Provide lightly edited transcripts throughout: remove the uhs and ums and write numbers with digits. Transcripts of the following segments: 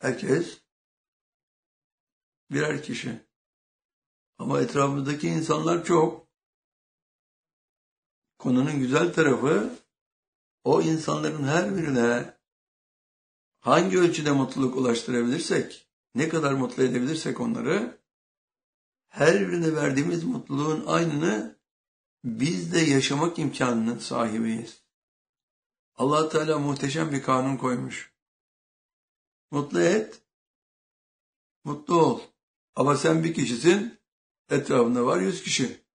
Herkes birer kişi. Ama etrafımızdaki insanlar çok. Konunun güzel tarafı, o insanların her birine hangi ölçüde mutluluk ulaştırabilirsek, ne kadar mutlu edebilirsek onları, her birine verdiğimiz mutluluğun aynını biz de yaşamak imkanının sahibiyiz. Allah Teala muhteşem bir kanun koymuş. Mutlu et, mutlu ol. Ama sen bir kişisin, etrafında var 100 kişi.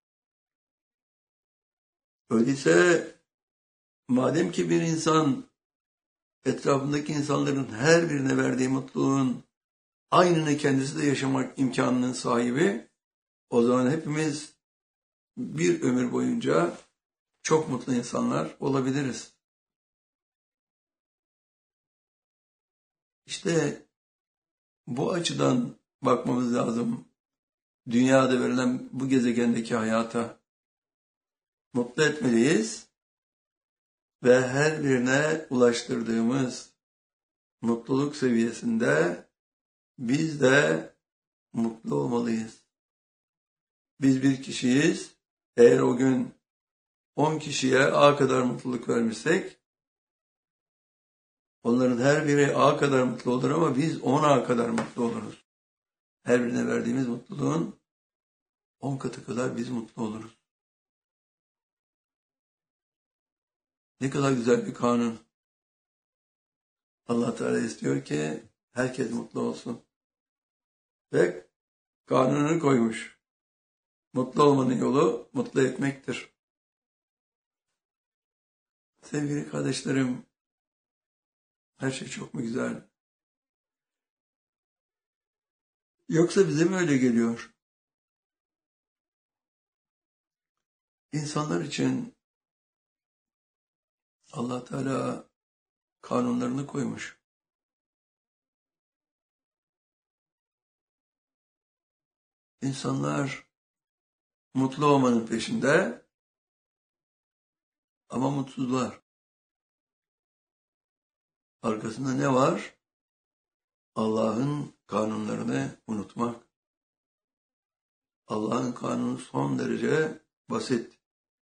Öyleyse madem ki bir insan etrafındaki insanların her birine verdiği mutluluğun aynını kendisi de yaşamak imkanının sahibi, o zaman hepimiz bir ömür boyunca çok mutlu insanlar olabiliriz. İşte bu açıdan bakmamız lazım. Dünyada verilen bu gezegendeki hayata mutlu etmeliyiz ve her birine ulaştırdığımız mutluluk seviyesinde biz de mutlu olmalıyız. Biz bir kişiyiz. Eğer o gün 10 kişiye A kadar mutluluk vermişsek, onların her biri A kadar mutlu olur ama biz 10 A kadar mutlu oluruz. Her birine verdiğimiz mutluluğun 10 katı kadar biz mutlu oluruz. Ne kadar güzel bir kanun. Allah Teala istiyor ki herkes mutlu olsun. Ve kanununu koymuş. Mutlu olmanın yolu mutlu etmektir. Sevgili kardeşlerim, her şey çok mu güzel? Yoksa bize mi öyle geliyor? İnsanlar için Allah Teala kanunlarını koymuş. İnsanlar mutlu olmanın peşinde ama mutsuzlar. Arkasında ne var? Allah'ın kanunlarını unutmak. Allah'ın kanunu son derece basit.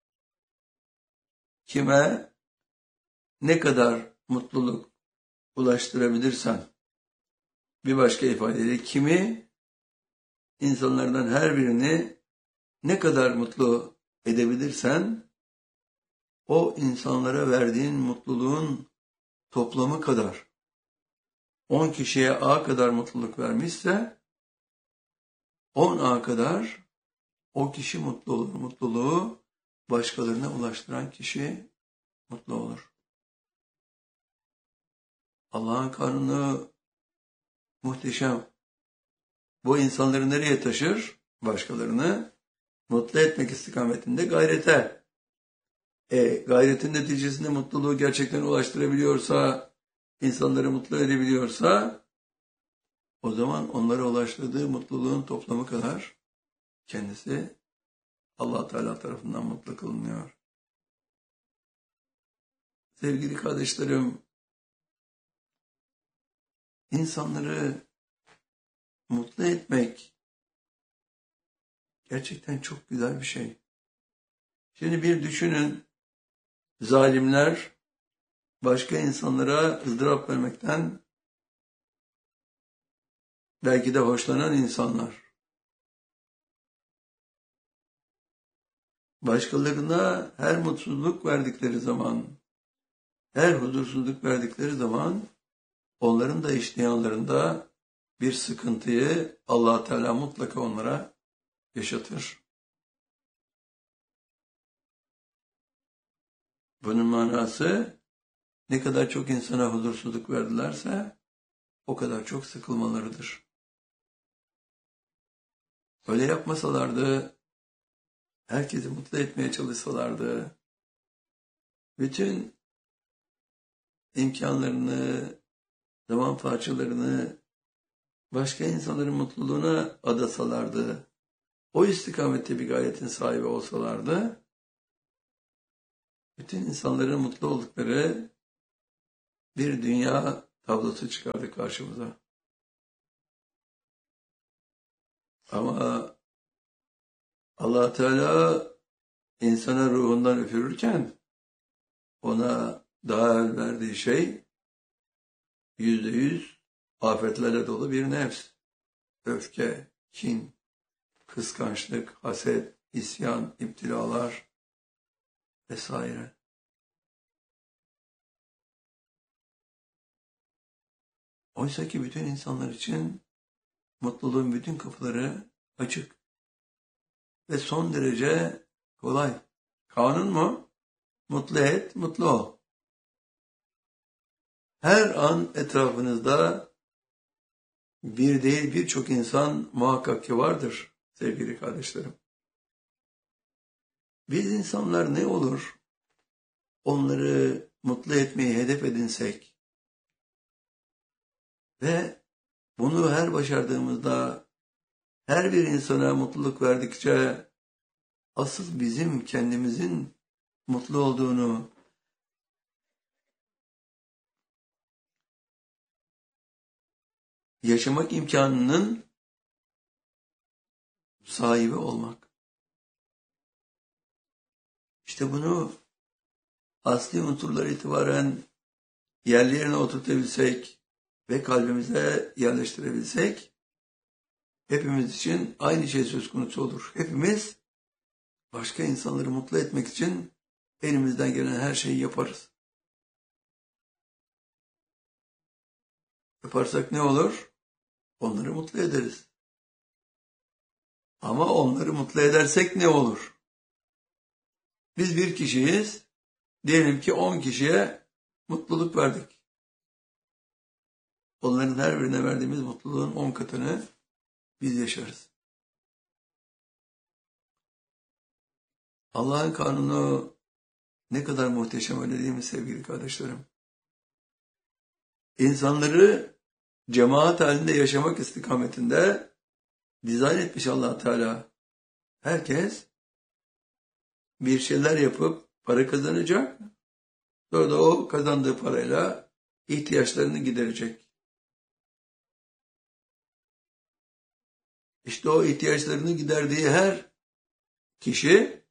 Kime ne kadar mutluluk ulaştırabilirsen, bir başka ifadeyle kimi insanlardan her birini ne kadar mutlu edebilirsen, o insanlara verdiğin mutluluğun toplamı kadar. 10 kişiye A kadar mutluluk vermişse 10 A kadar o kişi mutlu olur. Mutluluğu başkalarına ulaştıran kişi mutlu olur. Allah'ın kanunu muhteşem. Bu insanları nereye taşır? Başkalarını mutlu etmek istikametinde gayrete. Gayretin neticesinde mutluluğu gerçekten ulaştırabiliyorsa, insanları mutlu edebiliyorsa, o zaman onlara ulaştırdığı mutluluğun toplamı kadar kendisi Allah Teala tarafından mutlu kılınıyor. Sevgili kardeşlerim, insanları mutlu etmek gerçekten çok güzel bir şey. Şimdi bir düşünün, zalimler başka insanlara ızdırap vermekten belki de hoşlanan insanlar. Başkalarına her mutsuzluk verdikleri zaman, her huzursuzluk verdikleri zaman onların da iştihanlarında bir sıkıntıyı Allah Teala mutlaka onlara yaşatır. Bunun manası ne kadar çok insana huzursuzluk verdilerse o kadar çok sıkılmalarıdır. Öyle yapmasalardı, herkesi mutlu etmeye çalışsalardı, bütün imkanlarını, zaman parçalarını başka insanların mutluluğuna adasalardı, o istikamette bir gayretin sahibi olsalardı, bütün insanların mutlu oldukları bir dünya tablosu çıkardı karşımıza. Ama Allah Teala insana ruhundan üfürürken ona daha evvel verdiği şey %100 afetlerle dolu bir nefs. Öfke, kin, kıskançlık, haset, isyan, iptilalar vesaire. Oysa ki bütün insanlar için mutluluğun bütün kapıları açık ve son derece kolay. Kanun mu? Mutlu et, mutlu ol. Her an etrafınızda bir değil birçok insan muhakkak ki vardır sevgili kardeşlerim. Biz insanlar ne olur onları mutlu etmeyi hedef edinsek ve bunu her başardığımızda her bir insana mutluluk verdikçe asıl bizim kendimizin mutlu olduğunu yaşamak imkanının sahibi olmak. İşte bunu asli unsurlar itibaren yerli yerine oturtabilsek ve kalbimize yerleştirebilsek hepimiz için aynı şey söz konusu olur. Hepimiz başka insanları mutlu etmek için elimizden gelen her şeyi yaparız. Yaparsak ne olur? Onları mutlu ederiz. Ama onları mutlu edersek ne olur? Biz bir kişiyiz. Diyelim ki 10 kişiye mutluluk verdik. Onların her birine verdiğimiz mutluluğun 10 katını biz yaşarız. Allah'ın kanunu ne kadar muhteşem, öyle değil mi sevgili kardeşlerim? İnsanları cemaat halinde yaşamak istikametinde dizayn etmiş Allah Teala. Herkes bir şeyler yapıp para kazanacak. Sonra da o kazandığı parayla ihtiyaçlarını giderecek. İşte o ihtiyaçlarını giderdiği her kişi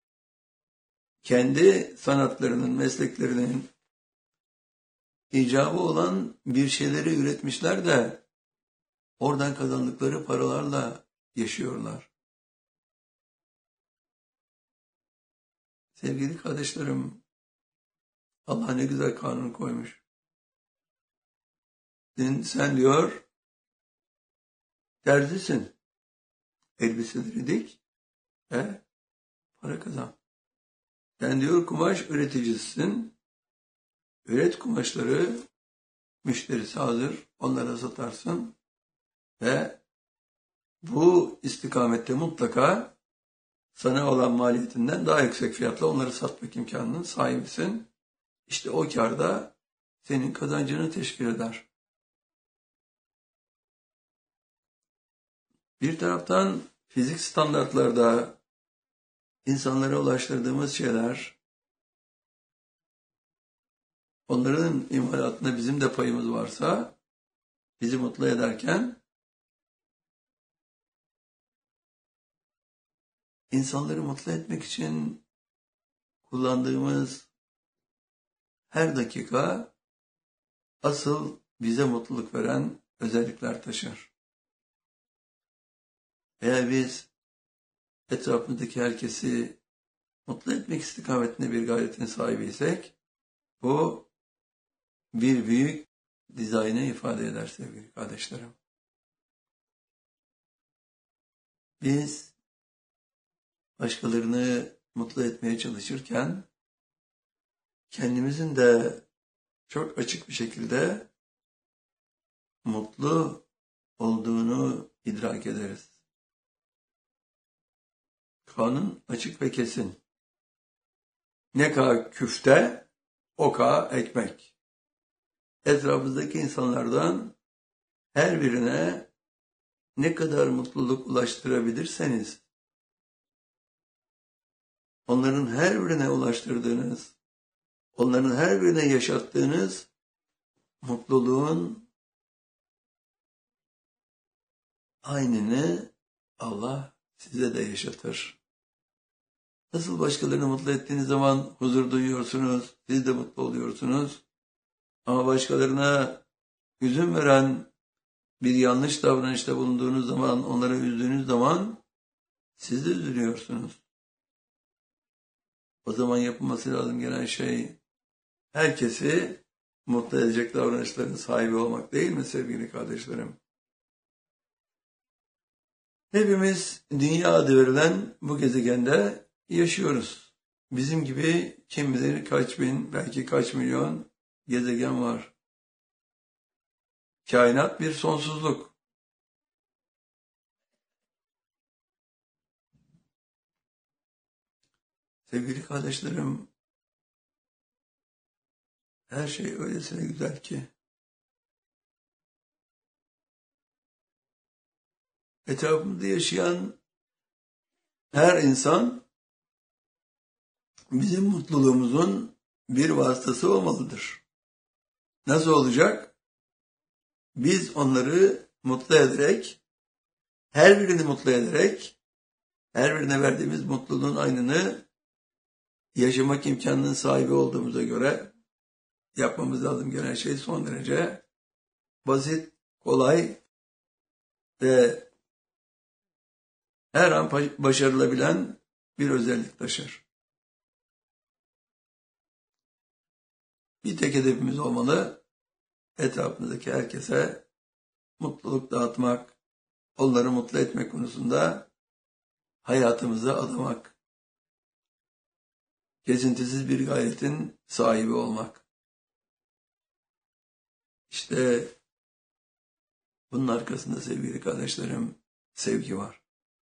kendi sanatlarının, mesleklerinin icabı olan bir şeyleri üretmişler de oradan kazandıkları paralarla yaşıyorlar. Sevgili kardeşlerim, Allah ne güzel kanun koymuş. Sen diyor, terzisin. Elbiseleri dik ve para kazan. Sen diyor kumaş üreticisisin. Üret kumaşları, müşterisi hazır, onlara satarsın ve bu istikamette mutlaka sana olan maliyetinden daha yüksek fiyatla onları satmak imkanının sahibisin. İşte o kâr da senin kazancını teşkil eder. Bir taraftan fizik standartlarda insanlara ulaştırdığımız şeyler, onların imalatında bizim de payımız varsa bizi mutlu ederken insanları mutlu etmek için kullandığımız her dakika asıl bize mutluluk veren özellikler taşır. Eğer biz etrafımızdaki herkesi mutlu etmek istikametinde bir gayretin sahibiysek bu bir büyük dizaynı ifade eder sevgili kardeşlerim. Biz başkalarını mutlu etmeye çalışırken kendimizin de çok açık bir şekilde mutlu olduğunu idrak ederiz. Kanun açık ve kesin. Ne kadar küfte, o kadar ekmek. Etrafınızdaki insanlardan her birine ne kadar mutluluk ulaştırabilirseniz, onların her birine ulaştırdığınız, onların her birine yaşattığınız mutluluğun aynını Allah size de yaşatır. Nasıl başkalarını mutlu ettiğiniz zaman huzur duyuyorsunuz, siz de mutlu oluyorsunuz. Ama başkalarına hüzün veren bir yanlış davranışta bulunduğunuz zaman, onları üzdüğünüz zaman siz de üzülüyorsunuz. O zaman yapılması lazım gelen şey herkesi mutlu edecek davranışların sahibi olmak değil mi sevgili kardeşlerim? Hepimiz dünya adı verilen bu gezegende yaşıyoruz. Bizim gibi kim bilir kaç bin, belki kaç milyon gezegen var. Kainat bir sonsuzluk. Sevgili kardeşlerim, her şey öylesine güzel ki etrafımızda yaşayan her insan bizim mutluluğumuzun bir vasıtası olmalıdır. Nasıl olacak? Biz onları mutlu ederek, her birini mutlu ederek, her birine verdiğimiz mutluluğun aynını yaşamak imkanının sahibi olduğumuza göre yapmamız lazım gelen şey son derece basit, kolay ve her an başarılabilen bir özellik taşır. Bir tek hedefimiz olmalı, etrafımızdaki herkese mutluluk dağıtmak, onları mutlu etmek konusunda hayatımızı adamak, kesintisiz bir gayretin sahibi olmak. İşte bunun arkasında sevgili kardeşlerim sevgi var.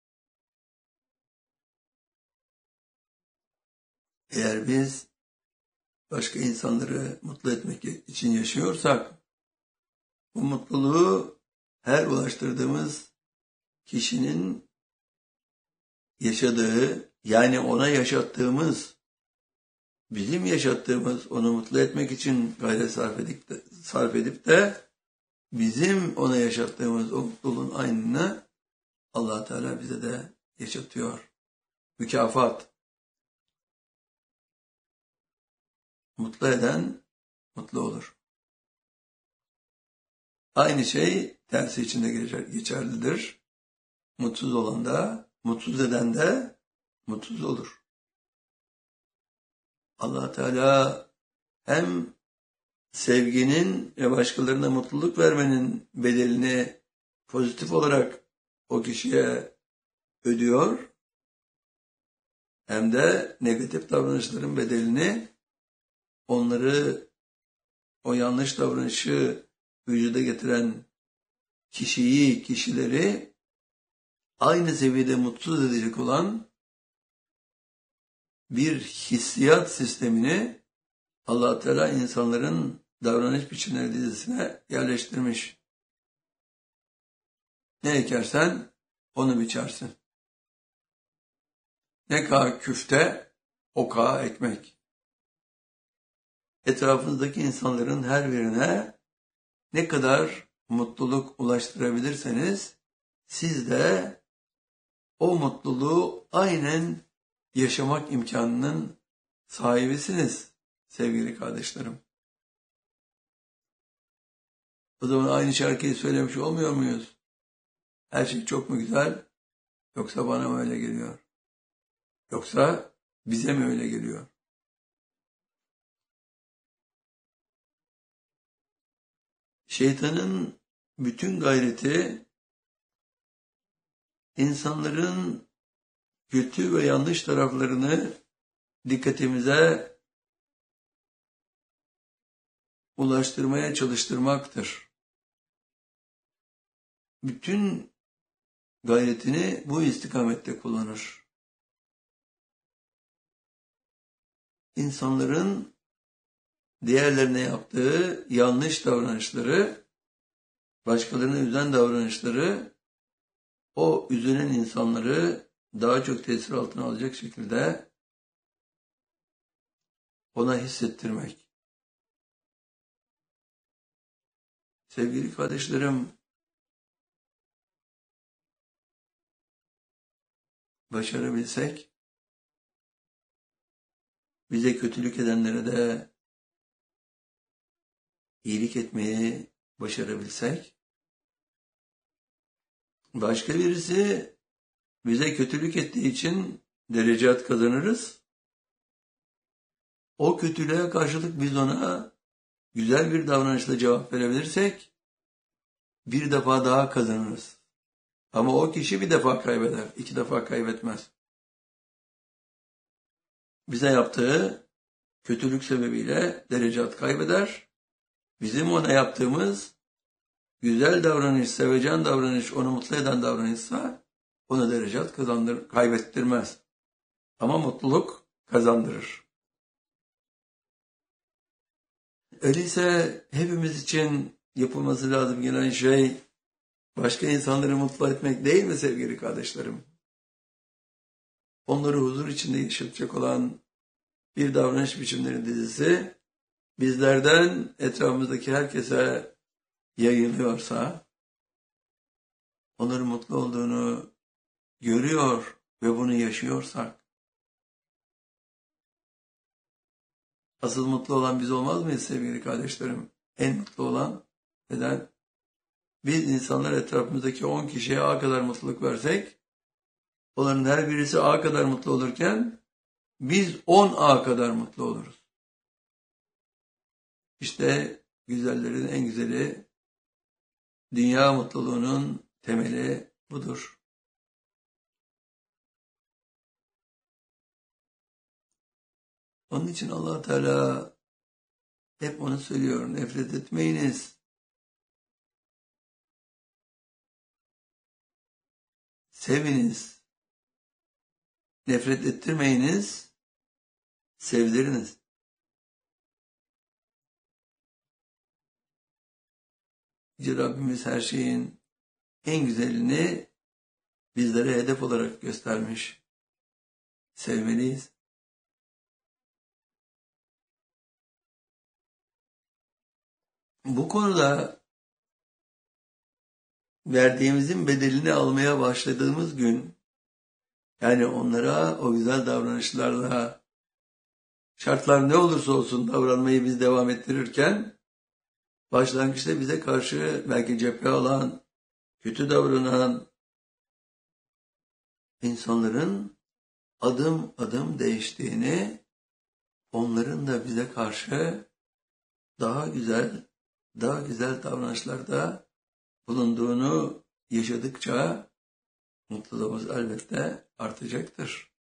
Eğer biz başka insanları mutlu etmek için yaşıyorsak, bu mutluluğu her ulaştırdığımız kişinin yaşadığı, yani ona yaşattığımız, bizim yaşattığımız, onu mutlu etmek için gayret sarf edip de bizim ona yaşattığımız o mutluluğun aynını Allah Teala bize de yaşatıyor. Mükafat. Mutlu eden mutlu olur. Aynı şey tersi için de geçerlidir. Mutsuz olan da, mutsuz eden de mutsuz olur. Allah Teala hem sevginin ve başkalarına mutluluk vermenin bedelini pozitif olarak o kişiye ödüyor, hem de negatif davranışların bedelini, onları, o yanlış davranışı vücuda getiren kişileri aynı seviyede mutsuz edecek olan bir hissiyat sistemini Allah Teala insanların davranış biçimleri dizisine yerleştirmiş. Ne ekersen onu biçersin. Ne kadar küfte, o kadar ekmek. Etrafınızdaki insanların her birine ne kadar mutluluk ulaştırabilirseniz, siz de o mutluluğu aynen yaşamak imkanının sahibisiniz sevgili kardeşlerim. O zaman aynı şarkıyı söylemiş olmuyor muyuz? Her şey çok mu güzel, yoksa bana mı öyle geliyor? Yoksa bize mi öyle geliyor? Şeytanın bütün gayreti insanların kötü ve yanlış taraflarını dikkatimize ulaştırmaya çalıştırmaktır. Bütün gayretini bu istikamette kullanır. İnsanların diğerlerine yaptığı yanlış davranışları, başkalarını üzen davranışları, o üzülen insanları daha çok tesir altına alacak şekilde ona hissettirmek. Sevgili kardeşlerim, başarabilsek, bize kötülük edenlere de iyilik etmeyi başarabilsek, başka birisi bize kötülük ettiği için derecat kazanırız. O kötülüğe karşılık biz ona güzel bir davranışla cevap verebilirsek bir defa daha kazanırız. Ama o kişi bir defa kaybeder, 2 defa kaybetmez. Bize yaptığı kötülük sebebiyle derecat kaybeder. Bizim ona yaptığımız güzel davranış, sevecen davranış, onu mutlu eden davranışsa ona derecat kaybettirmez. Ama mutluluk kazandırır. Öyleyse hepimiz için yapılması lazım gelen şey başka insanları mutlu etmek değil mi sevgili kardeşlerim? Onları huzur içinde yaşatacak olan bir davranış biçimleri dizisi bizlerden etrafımızdaki herkese yayılıyorsa, onların mutlu olduğunu görüyor ve bunu yaşıyorsak, asıl mutlu olan biz olmaz mıyız sevgili kardeşlerim? En mutlu olan neden? Biz insanlar etrafımızdaki 10 kişiye A kadar mutluluk versek, onların her birisi A kadar mutlu olurken, biz 10 A kadar mutlu oluruz. İşte güzellerin en güzeli, dünya mutluluğunun temeli budur. Onun için Allah Teala hep onu söylüyor, nefret etmeyiniz. Seviniz. Nefret ettirmeyiniz, sevdiriniz. Yüce Rabbimiz her şeyin en güzelini bizlere hedef olarak göstermiş. Sevmeliyiz. Bu konuda verdiğimizin bedelini almaya başladığımız gün, yani onlara o güzel davranışlarla şartlar ne olursa olsun davranmayı biz devam ettirirken, başlangıçta bize karşı belki cephe alan, kötü davranan insanların adım adım değiştiğini, onların da bize karşı daha güzel davranışlarda bulunduğunu yaşadıkça mutluluğumuz elbette artacaktır.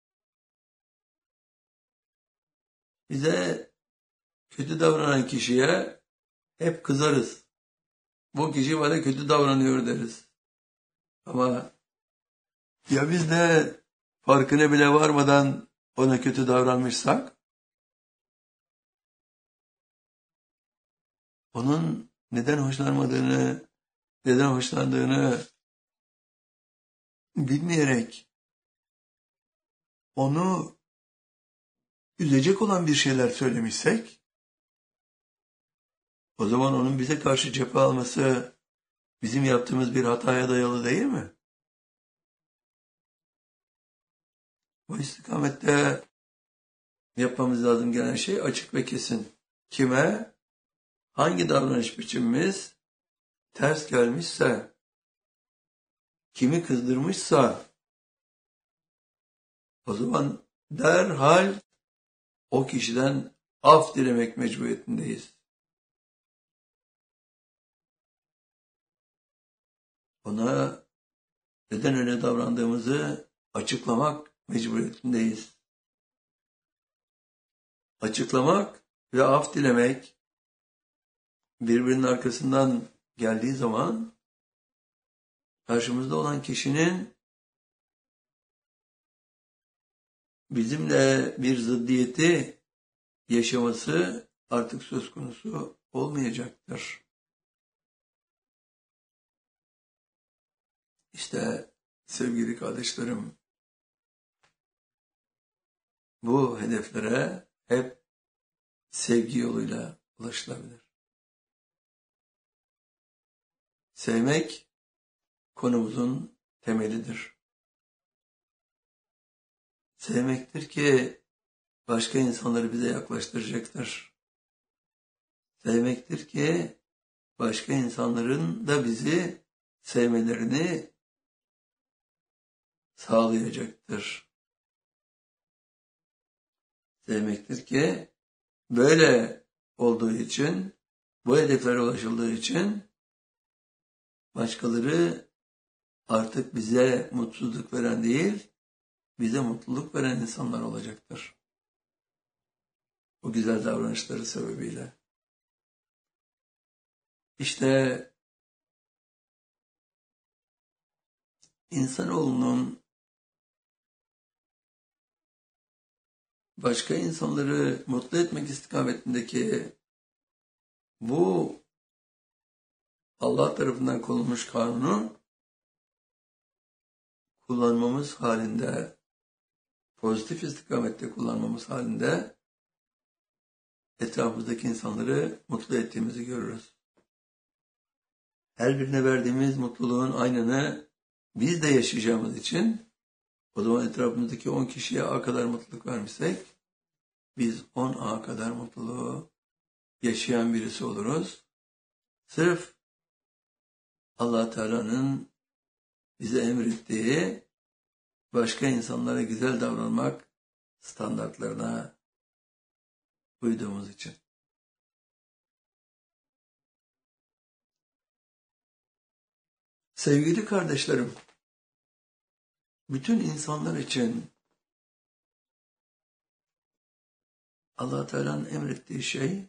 Bize kötü davranan kişiye hep kızarız. Bu kişi bana kötü davranıyor deriz. Ama ya biz de farkına bile varmadan ona kötü davranmışsak, onun neden hoşlanmadığını, neden hoşlandığını bilmeyerek onu üzecek olan bir şeyler söylemişsek, o zaman onun bize karşı cephe alması bizim yaptığımız bir hataya dayalı değil mi? Bu istikamette yapmamız lazım gelen şey açık ve kesin. Kime, hangi davranış biçimimiz ters gelmişse, kimi kızdırmışsa, o zaman derhal o kişiden af dilemek mecburiyetindeyiz. Ona neden öyle davrandığımızı açıklamak mecburiyetindeyiz. Açıklamak ve af dilemek birbirinin arkasından geldiği zaman karşımızda olan kişinin bizimle bir zıddiyeti yaşaması artık söz konusu olmayacaktır. İşte sevgili kardeşlerim, bu hedeflere hep sevgi yoluyla ulaşılabilir. Sevmek konumuzun temelidir. Sevmektir ki başka insanları bize yaklaştıracaktır. Sevmektir ki başka insanların da bizi sevmelerini sağlayacaktır. Sevmektir ki böyle olduğu için, bu hedeflere ulaşıldığı için başkaları artık bize mutsuzluk veren değil, bize mutluluk veren insanlar olacaktır. O güzel davranışları sebebiyle. İşte insanoğlunun başka insanları mutlu etmek istikametindeki bu Allah tarafından konulmuş kanunu kullanmamız halinde, pozitif istikamette kullanmamız halinde etrafımızdaki insanları mutlu ettiğimizi görürüz. Her birine verdiğimiz mutluluğun aynını biz de yaşayacağımız için o zaman etrafımızdaki 10 kişiye A kadar mutluluk vermişsek biz 10 A kadar mutluluğu yaşayan birisi oluruz. Sırf Allah Teala'nın bize emrettiği başka insanlara güzel davranmak standartlarına uyduğumuz için. Sevgili kardeşlerim, bütün insanlar için Allah Teala'nın emrettiği şey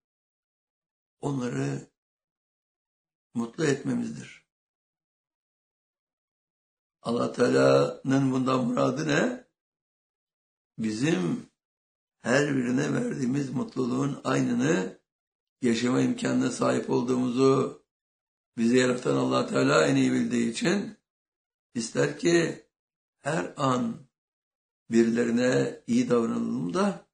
onları mutlu etmemizdir. Allah Teala'nın bundan muradı ne? Bizim her birine verdiğimiz mutluluğun aynını yaşama imkanına sahip olduğumuzu bizi yaratan Allah Teala en iyi bildiği için ister ki her an birilerine iyi davranalım da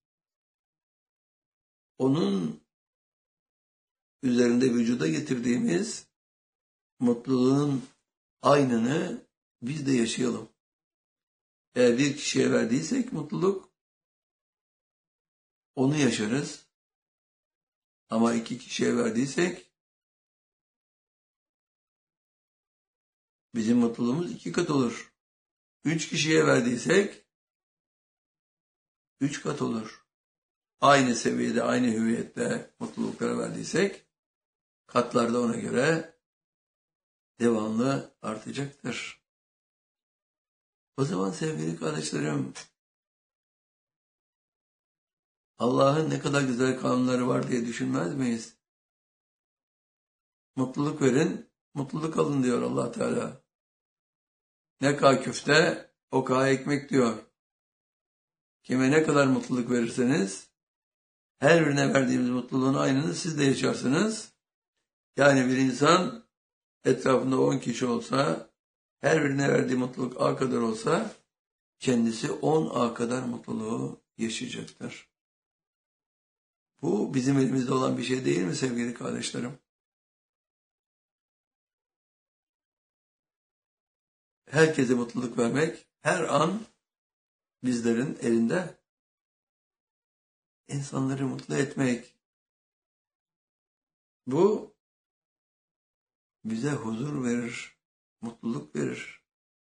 onun üzerinde vücuda getirdiğimiz mutluluğun aynını biz de yaşayalım. Eğer bir kişiye verdiysek mutluluk onu yaşarız. Ama 2 kişiye verdiysek bizim mutluluğumuz 2 kat olur. 3 kişiye verdiysek 3 kat olur. Aynı seviyede, aynı hüviyette mutluluklara verdiysek katlarda ona göre devamlı artacaktır. O zaman sevgili kardeşlerim, Allah'ın ne kadar güzel kanunları var diye düşünmez miyiz? Mutluluk verin, mutluluk alın diyor Allah Teala. Ne kadar küfte, o kadar ekmek diyor. Kime ne kadar mutluluk verirseniz, her birine verdiğimiz mutluluğun aynını siz de yaşarsınız. Yani bir insan etrafında 10 kişi olsa, her birine verdiği mutluluk A kadar olsa, kendisi 10 A kadar mutluluğu yaşayacaktır. Bu bizim elimizde olan bir şey değil mi sevgili kardeşlerim? Herkese mutluluk vermek her an bizlerin elinde. İnsanları mutlu etmek. Bu bize huzur verir, mutluluk verir.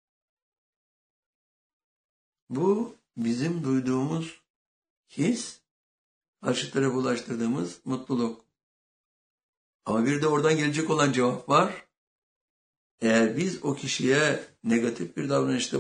Bu bizim duyduğumuz his, karşı tarafa ulaştırdığımız mutluluk. Ama bir de oradan gelecek olan cevap var. Eğer biz o kişiye negatif bir davranışta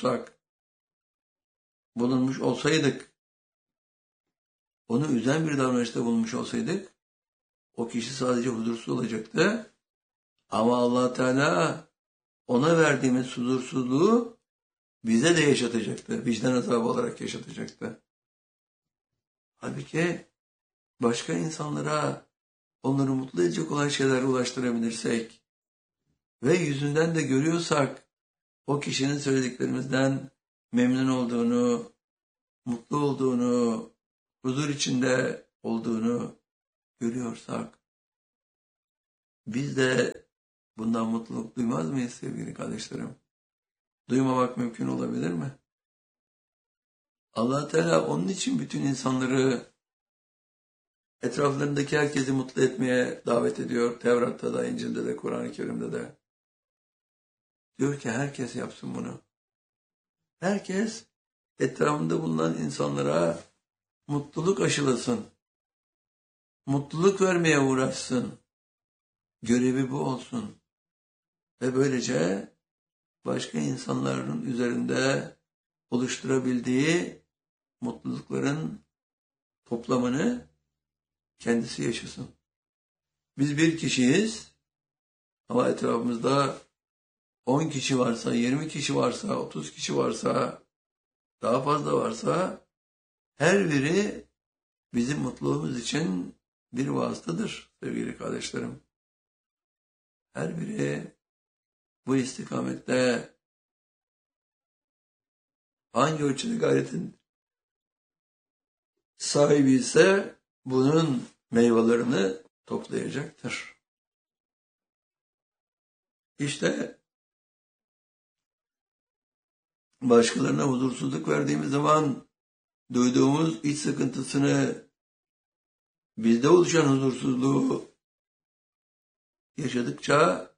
bulunmuş olsaydık, onu üzen bir davranışta bulunmuş olsaydık, o kişi sadece huzursuz olacaktı. Ama Allah Teala ona verdiğimiz huzursuzluğu bize de yaşatacaktı. Vicdan azabı olarak yaşatacaktı. Halbuki başka insanlara onları mutlu edecek olan şeyler ulaştırabilirsek ve yüzünden de görüyorsak o kişinin söylediklerimizden memnun olduğunu, mutlu olduğunu, huzur içinde olduğunu görüyorsak biz de bundan mutluluk duymaz mıyız sevgili kardeşlerim? Duymamak mümkün olabilir mi? Allah Teala onun için bütün insanları, etraflarındaki herkesi mutlu etmeye davet ediyor. Tevrat'ta da, İncil'de de, Kur'an-ı Kerim'de de. Diyor ki herkes yapsın bunu. Herkes etrafında bulunan insanlara mutluluk aşılasın. Mutluluk vermeye uğraşsın. Görevi bu olsun. Ve böylece başka insanların üzerinde oluşturabildiği mutlulukların toplamını kendisi yaşasın. Biz bir kişiyiz ama etrafımızda 10 kişi varsa, 20 kişi varsa, 30 kişi varsa, daha fazla varsa her biri bizim mutluluğumuz için bir vasıtadır sevgili kardeşlerim. Her biri bu istikamette hangi ölçüde gayretin sahibi ise bunun meyvelerini toplayacaktır. İşte başkalarına huzursuzluk verdiğimiz zaman duyduğumuz iç sıkıntısını, bizde oluşan huzursuzluğu yaşadıkça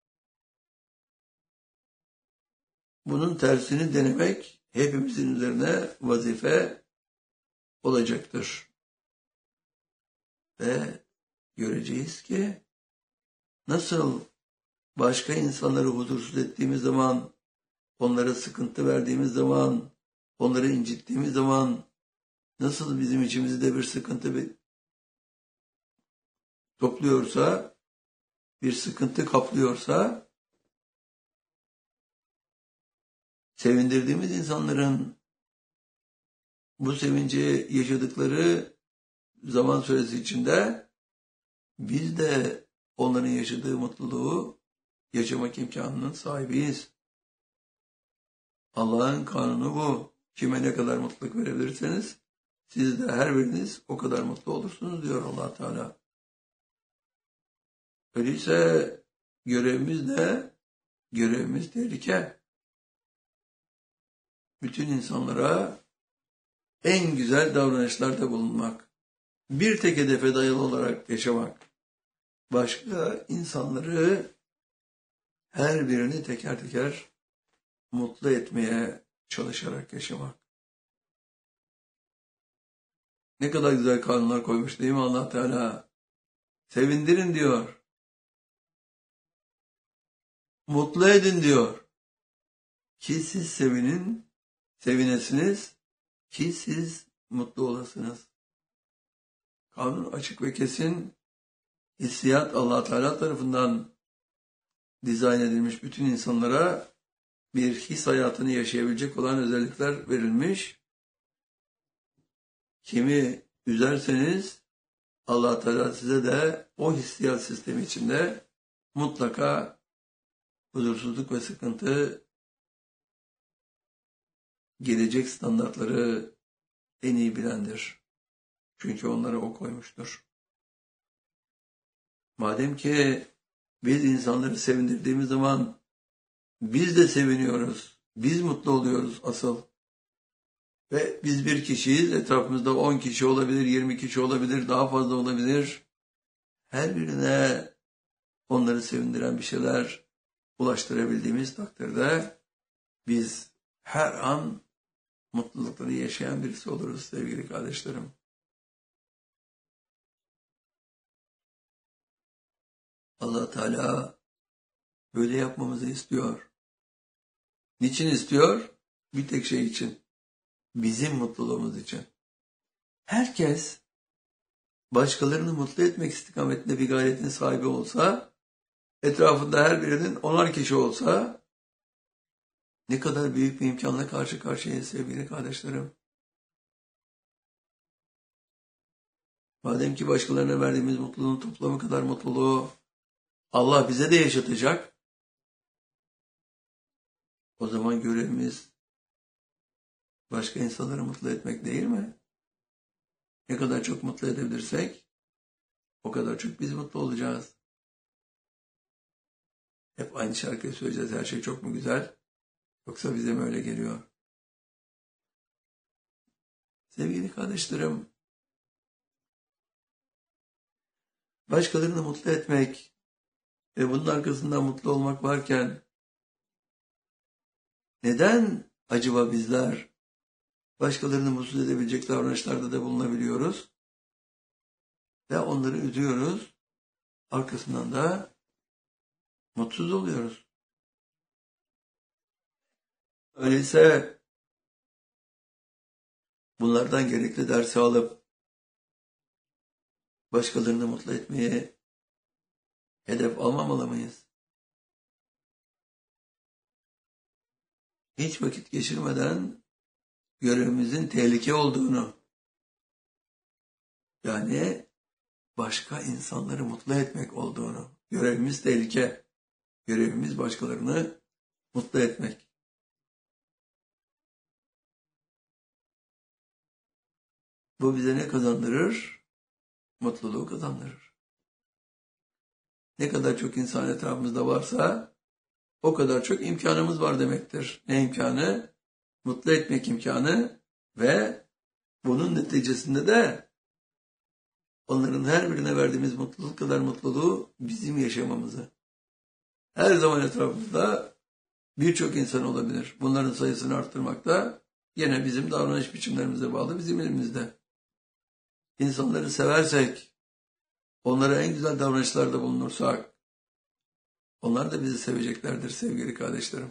bunun tersini denemek hepimizin üzerine vazife olacaktır. Ve göreceğiz ki nasıl başka insanları huzursuz ettiğimiz zaman, onlara sıkıntı verdiğimiz zaman, onları incittiğimiz zaman nasıl bizim içimizde bir sıkıntı topluyorsa, bir sıkıntı kaplıyorsa, sevindirdiğimiz insanların bu sevinci yaşadıkları zaman süresi içinde biz de onların yaşadığı mutluluğu yaşamak imkanının sahibiyiz. Allah'ın kanunu bu. Kime ne kadar mutluluk verebilirseniz siz de her biriniz o kadar mutlu olursunuz diyor Allah Teala. Öyleyse görevimiz tehlike. Bütün insanlara en güzel davranışlarda bulunmak. Bir tek hedefe dayalı olarak yaşamak. Başka insanları her birini teker teker mutlu etmeye çalışarak yaşamak. Ne kadar güzel kanunlar koymuş değil mi Allah Teala? Sevindirin diyor. Mutlu edin diyor. Ki siz sevinesiniz, ki siz mutlu olasınız. Kanun açık ve kesin, hissiyat Allah Teala tarafından dizayn edilmiş bütün insanlara bir his hayatını yaşayabilecek olan özellikler verilmiş. Kimi üzerseniz Allah Teala size de o hissiyat sistemi içinde mutlaka huzursuzluk ve sıkıntı gelecek standartları en iyi bilendir. Çünkü onları o koymuştur. Madem ki biz insanları sevindirdiğimiz zaman biz de seviniyoruz. Biz mutlu oluyoruz asıl. Ve biz bir kişiyiz. Etrafımızda 10 kişi olabilir, 20 kişi olabilir, daha fazla olabilir. Her birine onları sevindiren bir şeyler ulaştırabildiğimiz takdirde biz her an mutlulukları yaşayan birisi oluruz sevgili kardeşlerim. Allah Teala böyle yapmamızı istiyor. Niçin istiyor? Bir tek şey için. Bizim mutluluğumuz için. Herkes başkalarını mutlu etmek istikametinde bir gayretin sahibi olsa, etrafında her birinin 10'ar kişi olsa, ne kadar büyük bir imkanla karşı karşıyayız sevgili kardeşlerim. Madem ki başkalarına verdiğimiz mutluluğun toplamı kadar mutluluğu Allah bize de yaşatacak, o zaman görevimiz başka insanları mutlu etmek değil mi? Ne kadar çok mutlu edebilirsek o kadar çok biz mutlu olacağız. Hep aynı şarkıyı söyleyeceğiz. Her şey çok mu güzel? Yoksa bize mi öyle geliyor? Sevgili kardeşlerim, başkalarını mutlu etmek ve bunun arkasından mutlu olmak varken neden acaba bizler başkalarını mutsuz edebilecek davranışlarda da bulunabiliyoruz ve onları üzüyoruz, arkasından da mutsuz oluyoruz? Öyleyse bunlardan gerekli dersi alıp başkalarını mutlu etmeye hedef almamalı mıyız? Hiç vakit geçirmeden görevimizin tehlike olduğunu, yani başka insanları mutlu etmek olduğunu, görevimiz tehlike, görevimiz başkalarını mutlu etmek. Bu bize ne kazandırır? Mutluluğu kazandırır. Ne kadar çok insan etrafımızda varsa o kadar çok imkanımız var demektir. Ne imkanı? Mutlu etmek imkanı ve bunun neticesinde de onların her birine verdiğimiz mutluluk kadar mutluluğu bizim yaşamamızı. Her zaman etrafımızda birçok insan olabilir. Bunların sayısını arttırmak da yine bizim davranış biçimlerimize bağlı, bizim elimizde. İnsanları seversek, onlara en güzel davranışlarda bulunursak, onlar da bizi seveceklerdir sevgili kardeşlerim.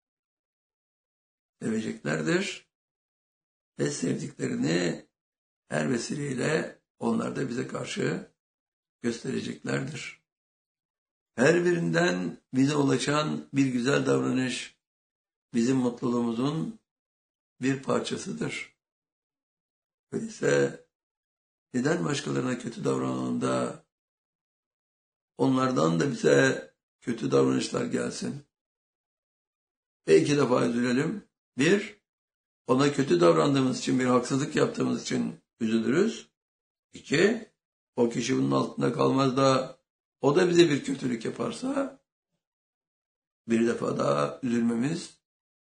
Seveceklerdir ve sevdiklerini her vesileyle onlar da bize karşı göstereceklerdir. Her birinden bize ulaşan bir güzel davranış bizim mutluluğumuzun bir parçasıdır. Öyleyse neden başkalarına kötü davranalım da onlardan da bize kötü davranışlar gelsin? Ve 2 defa üzülelim. 1, ona kötü davrandığımız için, bir haksızlık yaptığımız için üzülürüz. 2, o kişi bunun altında kalmaz da o da bize bir kötülük yaparsa bir defa daha üzülmemiz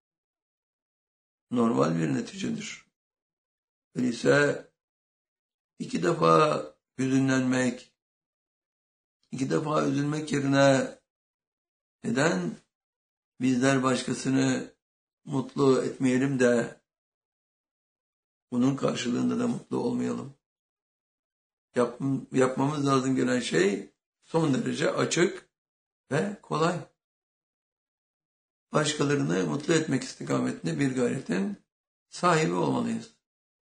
normal bir neticedir. Öyleyse 2 defa hüzünlenmek, 2 defa üzülmek yerine neden bizler başkasını mutlu etmeyelim de bunun karşılığında da mutlu olmayalım? Yapmamız lazım gelen şey son derece açık ve kolay. Başkalarını mutlu etmek istikametinde bir gayretin sahibi olmalıyız.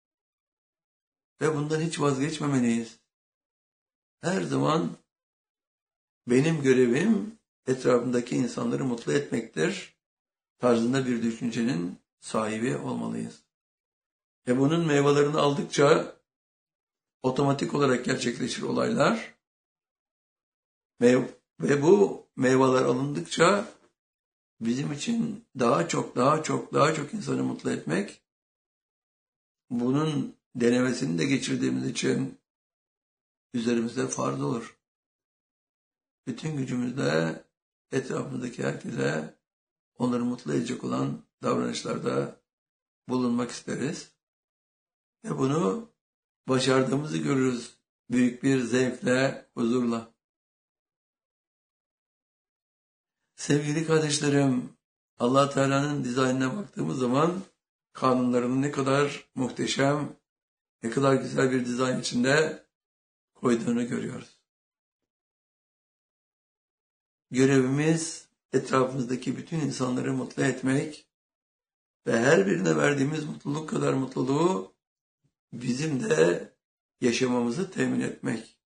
Ve bundan hiç vazgeçmemeliyiz. Her zaman benim görevim etrafımdaki insanları mutlu etmektir tarzında bir düşüncenin sahibi olmalıyız. Ve bunun meyvelerini aldıkça otomatik olarak gerçekleşir olaylar. Ve bu meyveler alındıkça bizim için daha çok insanı mutlu etmek, bunun denemesini de geçirdiğimiz için üzerimizde farz olur. Bütün gücümüzle etrafımızdaki herkese onları mutlu edecek olan davranışlarda bulunmak isteriz. Ve bunu başardığımızı görürüz büyük bir zevkle, huzurla. Sevgili kardeşlerim, Allah Teala'nın dizaynına baktığımız zaman kanunlarını ne kadar muhteşem, ne kadar güzel bir dizayn içinde koyduğunu görüyoruz. Görevimiz etrafımızdaki bütün insanları mutlu etmek ve her birine verdiğimiz mutluluk kadar mutluluğu bizim de yaşamamızı temin etmek.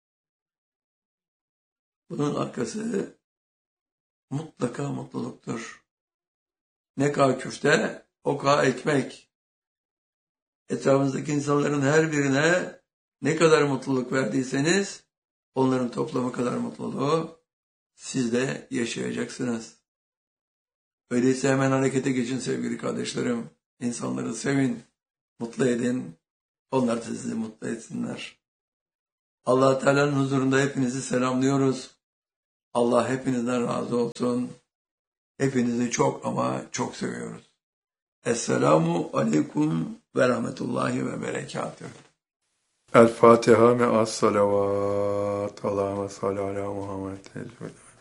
Bunun arkası mutlaka mutluluktur. Ne kadar küfte, o kadar ekmek. Etrafınızdaki insanların her birine ne kadar mutluluk verdiyseniz, onların toplamı kadar mutluluğu siz de yaşayacaksınız. Öyleyse hemen harekete geçin sevgili kardeşlerim. İnsanları sevin, mutlu edin. Onlar da sizi mutlu etsinler. Allah Teala'nın huzurunda hepinizi selamlıyoruz. Allah hepinizden razı olsun. Hepinizi çok ama çok seviyoruz. Esselamu aleyküm ve rahmetullahi ve berekatühü. El Fatiha me'as salavat. Allahümme salli ala Muhammed.